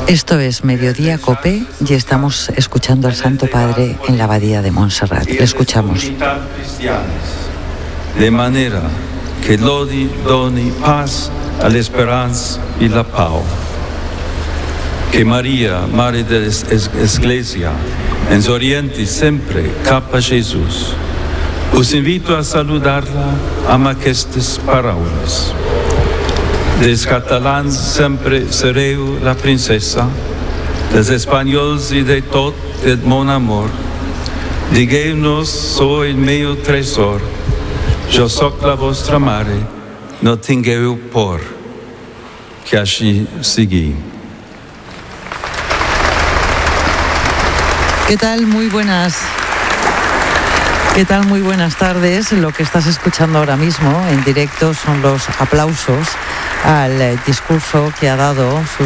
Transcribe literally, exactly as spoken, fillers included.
Esto es Mediodía Cope y estamos escuchando al Santo Padre en la Abadía de Montserrat. Le escuchamos. De manera que lodi doni paz a la esperanza y la pau. Que María, Madre de la Iglesia, ens orienti sempre cap a Jesús. Os invito a saludarla amb aquestes paraules. Dels catalans sempre sereu la princesa, dels espanyols i de tot el mon amor. Digueu-nos, sou el meu tresor, jo soc la vostra mare, no tingueu por, que així sigui. ¿Qué tal? Muy buenas. ¿Qué tal? Muy buenas tardes. Lo que estás escuchando ahora mismo en directo son los aplausos al discurso que ha dado su